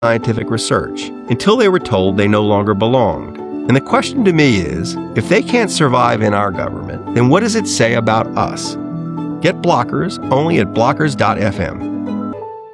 scientific research until they were told they no longer belonged. And the question to me is, if they can't survive in our government, then what does it say about us? Get Blockers only at blockers.fm.